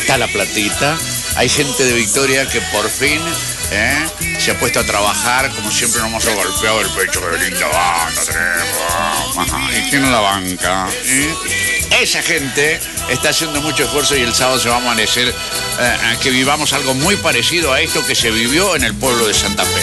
está la platita. Hay gente de Victoria que por fin se ha puesto a trabajar. Como siempre nos hemos golpeado el pecho. ¡Qué linda banda tenemos! Ajá, y tiene la banca. Esa gente está haciendo mucho esfuerzo y el sábado se va a amanecer que vivamos algo muy parecido a esto que se vivió en el pueblo de Santa Fe.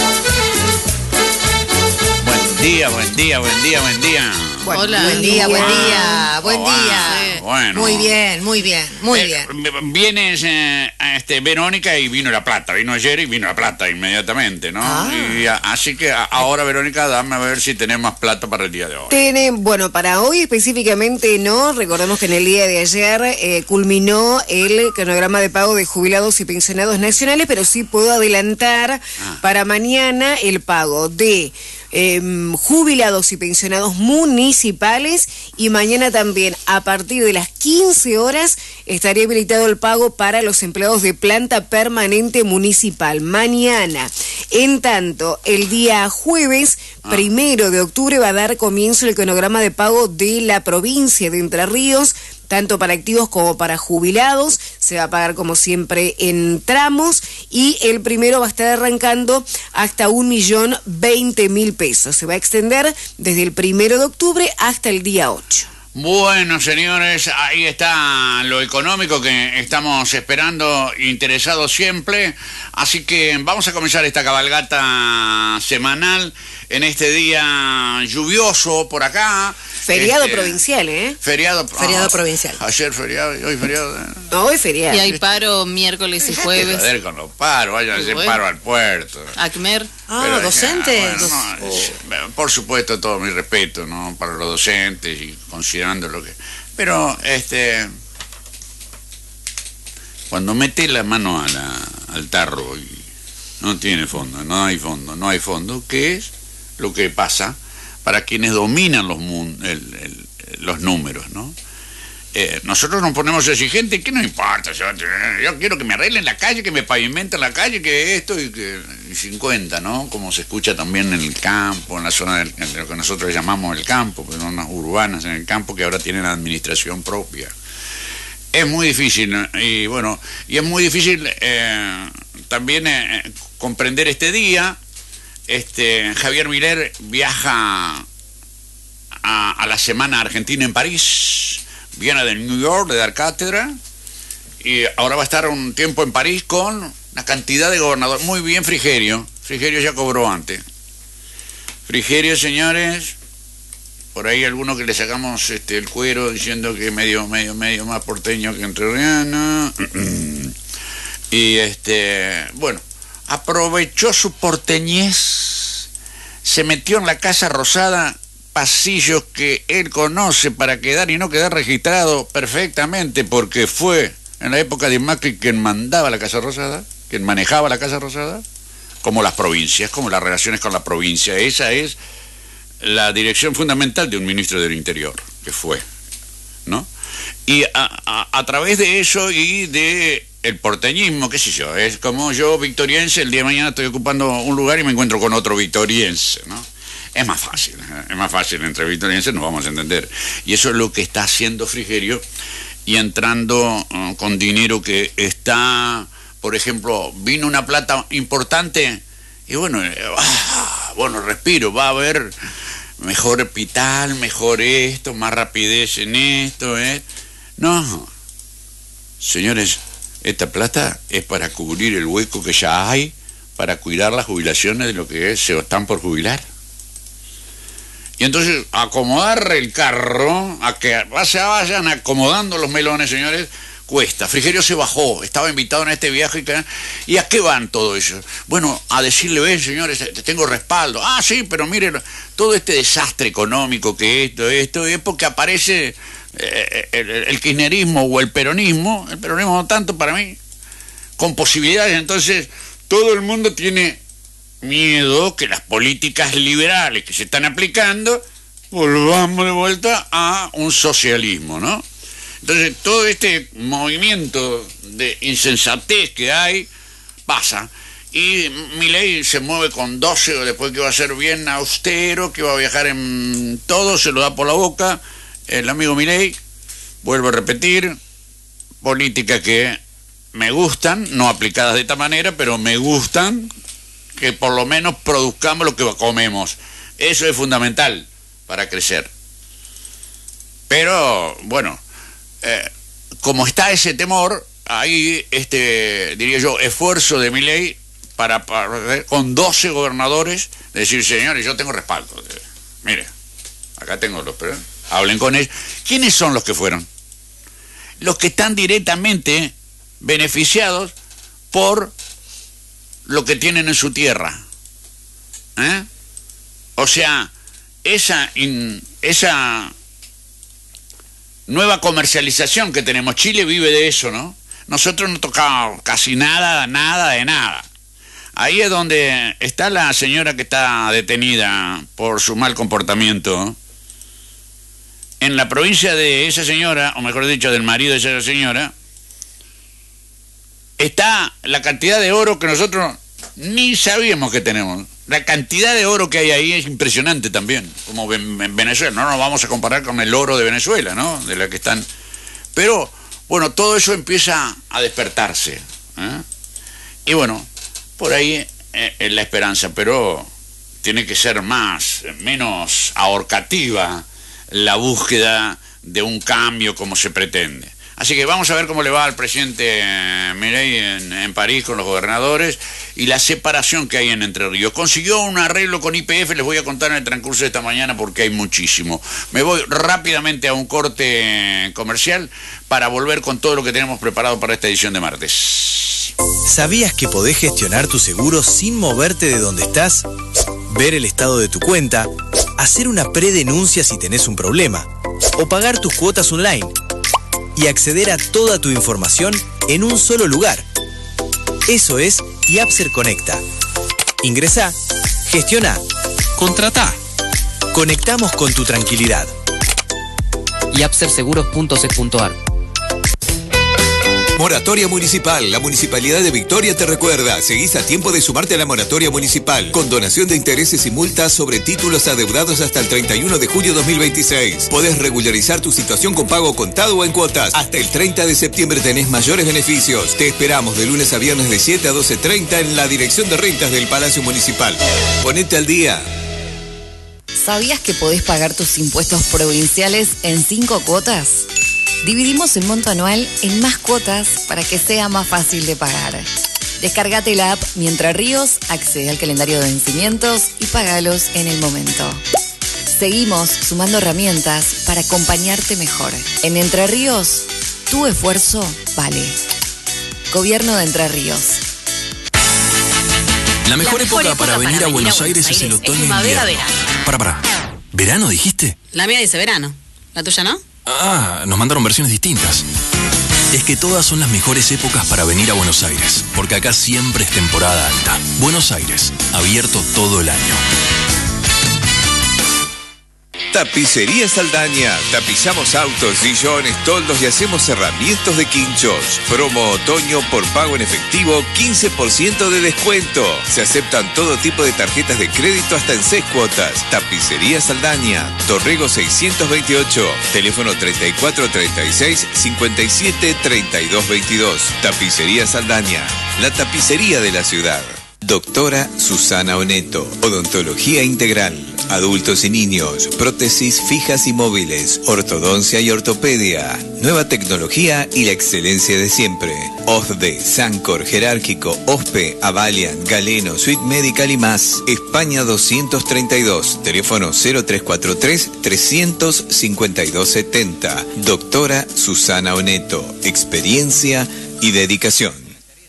Buen día, buen día, buen día, buen día. Bueno, hola. Buen día, buen día, buen día. Sí. Bueno. Muy bien, muy bien, muy bien. Vienes Verónica y vino La Plata. Vino ayer y vino La Plata inmediatamente, ¿no? Así que ahora, Verónica, dame a ver si tenés más plata para el día de hoy. Bueno, para hoy específicamente no. Recordemos que en el día de ayer culminó el cronograma de pago de jubilados y pensionados nacionales, pero sí puedo adelantar para mañana el pago de jubilados y pensionados municipales, y mañana también a partir de las 15 horas estaría habilitado el pago para los empleados de planta permanente municipal. Mañana. En tanto, el día jueves 1 de octubre va a dar comienzo el cronograma de pago de la provincia de Entre Ríos, tanto para activos como para jubilados. Se va a pagar como siempre en tramos, y el primero va a estar arrancando hasta 1.020.000 pesos. Se va a extender desde el 1 de octubre hasta el día 8. Bueno, señores, ahí está lo económico que estamos esperando, interesados siempre. Así que vamos a comenzar esta cabalgata semanal en este día lluvioso por acá. Feriado provincial, ¿eh? Feriado provincial. Ayer feriado y hoy feriado. Hoy feriado. Y hay paro miércoles y jueves. Joder con los paros, vayan a hacer paro al puerto. ACMER. Pero, docentes. Por supuesto, todo mi respeto, ¿no? Para los docentes y considerando lo que... Pero, cuando mete la mano al tarro y no tiene fondo, no hay fondo, ¿qué es lo que pasa para quienes dominan los números, ¿no? Nosotros nos ponemos exigentes, ¿qué nos importa? Yo quiero que me arreglen la calle, que me pavimenten la calle, que esto y 50, ¿no? Como se escucha también en el campo, en la zona de lo que nosotros llamamos el campo, pues zonas urbanas en el campo que ahora tienen administración propia. Es muy difícil, ¿no? Y bueno, y es muy difícil también comprender este día. Javier Milei viaja a la Semana Argentina en París, viene de New York, de dar cátedra, y ahora va a estar un tiempo en París con una cantidad de gobernadores. Muy bien, Frigerio ya cobró antes. Frigerio, señores, por ahí alguno que le sacamos el cuero diciendo que medio más porteño que entrerriano. Y bueno, aprovechó su porteñez, se metió en la Casa Rosada, pasillos que él conoce para quedar y no quedar registrado perfectamente, porque fue en la época de Macri quien mandaba la Casa Rosada, quien manejaba la Casa Rosada, como las provincias, como las relaciones con la provincia. Esa es la dirección fundamental de un ministro del Interior, que fue, ¿no? Y a través de eso y de el porteñismo, qué sé yo, es como yo, victoriense, el día de mañana estoy ocupando un lugar y me encuentro con otro victoriense, ¿no? Es más fácil, entre victorienses nos vamos a entender. Y eso es lo que está haciendo Frigerio, y entrando con dinero que está, por ejemplo, vino una plata importante, y bueno, respiro, va a haber mejor hospital, mejor esto, más rapidez en esto, No, señores, esta plata es para cubrir el hueco que ya hay, para cuidar las jubilaciones de lo que se están por jubilar. Y entonces, acomodar el carro, a que vayan acomodando los melones, señores, cuesta. Frigerio se bajó, estaba invitado en este viaje. ¿Y a qué van todo eso? Bueno, a decirle, ven, señores, tengo respaldo. Ah, sí, pero miren, todo este desastre económico que esto es porque aparece el kirchnerismo o el peronismo no tanto para mí, con posibilidades. Entonces, todo el mundo tiene miedo que las políticas liberales que se están aplicando volvamos de vuelta a un socialismo, ¿no? Entonces todo este movimiento de insensatez que hay pasa, y Milei se mueve con 12, después que va a ser bien austero, que va a viajar en todo, se lo da por la boca el amigo Milei. Vuelvo a repetir, políticas que me gustan, no aplicadas de esta manera, pero me gustan que por lo menos produzcamos lo que comemos. Eso es fundamental para crecer. Pero, bueno, como está ese temor, hay diría yo, esfuerzo de Milei para con 12 gobernadores, decir, señores, yo tengo respaldo. Mire, acá tengo los... hablen con ellos. ¿Quiénes son los que fueron? Los que están directamente beneficiados por lo que tienen en su tierra. O sea, esa nueva comercialización que tenemos, Chile vive de eso, ¿no? Nosotros no tocamos casi nada de nada. Ahí es donde está la señora que está detenida por su mal comportamiento. En la provincia de esa señora, o mejor dicho, del marido de esa señora, está la cantidad de oro que nosotros ni sabíamos que tenemos. La cantidad de oro que hay ahí es impresionante también, como en Venezuela. No nos vamos a comparar con el oro de Venezuela, ¿no? De la que están... Pero, bueno, todo eso empieza a despertarse. Y bueno, por ahí es la esperanza, pero tiene que ser menos ahorcativa la búsqueda de un cambio como se pretende. Así que vamos a ver cómo le va al presidente Milei en París con los gobernadores y la separación que hay en Entre Ríos. Consiguió un arreglo con YPF, les voy a contar en el transcurso de esta mañana porque hay muchísimo. Me voy rápidamente a un corte comercial para volver con todo lo que tenemos preparado para esta edición de martes. ¿Sabías que podés gestionar tu seguro sin moverte de donde estás? Ver el estado de tu cuenta, hacer una predenuncia si tenés un problema, o pagar tus cuotas online, y acceder a toda tu información en un solo lugar. Eso es Yapser Conecta. Ingresá, gestiona, contratá. Conectamos con tu tranquilidad. yapserseguros.c.ar. Moratoria Municipal. La Municipalidad de Victoria te recuerda. Seguís a tiempo de sumarte a la Moratoria Municipal. Con donación de intereses y multas sobre títulos adeudados hasta el 31 de julio 2026. Podés regularizar tu situación con pago contado o en cuotas. Hasta el 30 de septiembre tenés mayores beneficios. Te esperamos de lunes a viernes de 7 a 12:30 en la Dirección de Rentas del Palacio Municipal. Ponete al día. ¿Sabías que podés pagar tus impuestos provinciales en 5 cuotas? Dividimos el monto anual en más cuotas para que sea más fácil de pagar. Descargate la app Mi Entre Ríos, accede al calendario de vencimientos y págalos en el momento. Seguimos sumando herramientas para acompañarte mejor. En Entre Ríos, tu esfuerzo vale. Gobierno de Entre Ríos. La mejor época para venir a Buenos Aires es el otoño y primavera, invierno. verano. Para. ¿Verano dijiste? La mía dice verano. ¿La tuya no? Ah, nos mandaron versiones distintas. Es que todas son las mejores épocas para venir a Buenos Aires, porque acá siempre es temporada alta. Buenos Aires, abierto todo el año. Tapicería Saldaña. Tapizamos autos, sillones, toldos y hacemos herramientas de quinchos. Promo otoño por pago en efectivo, 15% de descuento. Se aceptan todo tipo de tarjetas de crédito hasta en 6 cuotas. Tapicería Saldaña. Torrego 628. Teléfono 3436-573222. Tapicería Saldaña. La tapicería de la ciudad. Doctora Susana Oneto, odontología integral, adultos y niños, prótesis fijas y móviles, ortodoncia y ortopedia, nueva tecnología y la excelencia de siempre. OSDE, Sancor, Jerárquico, OSPE, Avalian, Galeno, Suite Medical y más. España 232, teléfono 0343-352-70. Doctora Susana Oneto, experiencia y dedicación.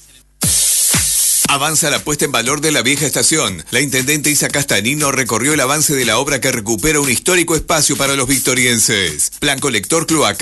Avanza la puesta en valor de la vieja estación. La intendente Isa Castanino recorrió el avance de la obra que recupera un histórico espacio para los victorienses. Plan colector cloaca.